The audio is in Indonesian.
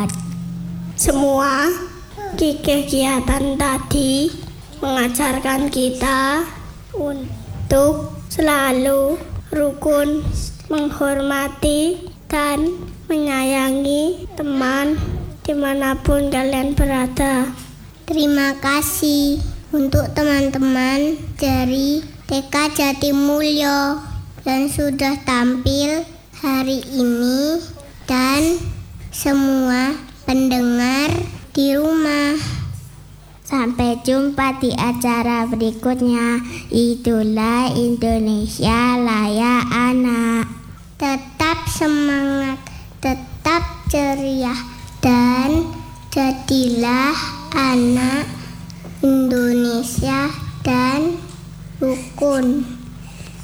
bermanfaat. Semua kegiatan tadi mengajarkan kita untuk selalu rukun, menghormati dan menyayangi teman dimanapun kalian berada. Terima kasih untuk teman-teman dari TK Jatimulyo yang sudah tampil hari ini dan semua pendengar di rumah. Sampai jumpa di acara berikutnya. Idola Indonesia Layak